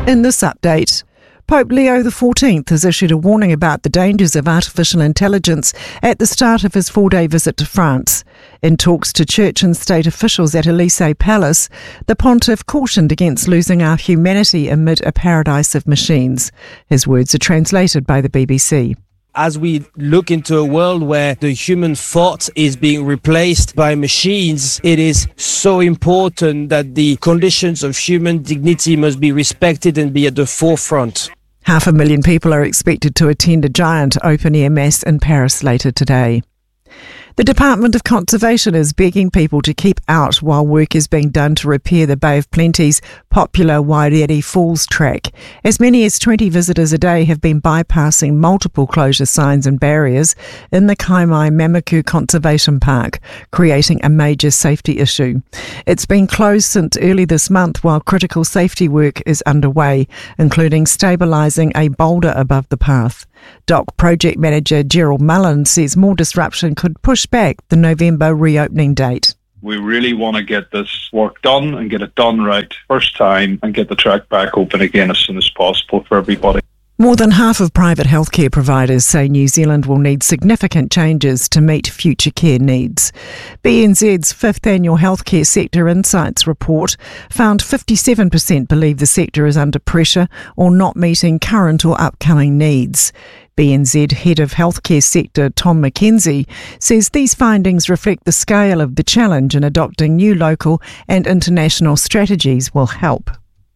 In this update, Pope Leo XIV has issued a warning about the dangers of artificial intelligence at the start of his 4-day visit to France. In talks to church and state officials at Élysée Palace, the pontiff cautioned against losing our humanity amid a paradise of machines. His words are translated by the BBC. As we look into a world where the human thought is being replaced by machines, it is so important that the conditions of human dignity must be respected and be at the forefront. 500,000 people are expected to attend a giant open-air mass in Paris later today. The Department of Conservation is begging people to keep out while work is being done to repair the Bay of Plenty's popular Wairere Falls track. As many as 20 visitors a day have been bypassing multiple closure signs and barriers in the Kaimai Mamaku Conservation Park, creating a major safety issue. It's been closed since early this month while critical safety work is underway, including stabilising a boulder above the path. DOC project manager Gerald Mullen says more disruption could push back the November reopening date. We really want to get this work done and get it done right first time and get the track back open again as soon as possible for everybody. More than half of private healthcare providers say New Zealand will need significant changes to meet future care needs. BNZ's 5th annual Healthcare Sector Insights report found 57% believe the sector is under pressure or not meeting current or upcoming needs. BNZ Head of Healthcare Sector Tom McKenzie says these findings reflect the scale of the challenge, and adopting new local and international strategies will help.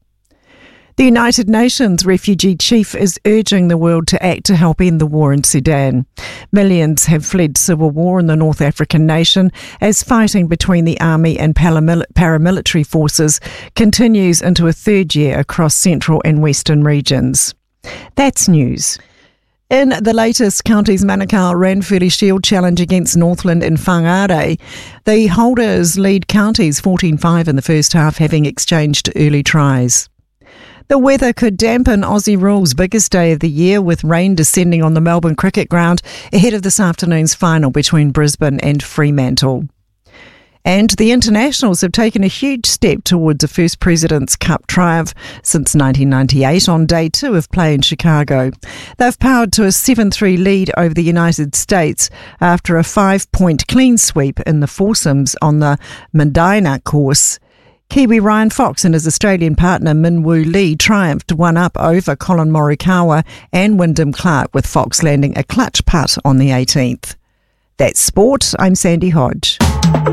The United Nations refugee chief is urging the world to act to help end the war in Sudan. Millions have fled civil war in the North African nation as fighting between the army and paramilitary forces continues into a third year across central and western regions. That's news. In the latest Counties Manukau Ranfurly Shield Challenge against Northland and Whangarei, the holders lead Counties 14-5 in the first half, having exchanged early tries. The weather could dampen Aussie Rules' biggest day of the year, with rain descending on the Melbourne Cricket Ground ahead of this afternoon's final between Brisbane and Fremantle. And the Internationals have taken a huge step towards a first President's Cup triumph since 1998 on day 2 of play in Chicago. They've powered to a 7-3 lead over the United States after a 5-point clean sweep in the foursomes on the Medina course. Kiwi Ryan Fox and his Australian partner Min Woo Lee triumphed one up over Colin Morikawa and Wyndham Clark, with Fox landing a clutch putt on the 18th. That's sport. I'm Sandy Hodge.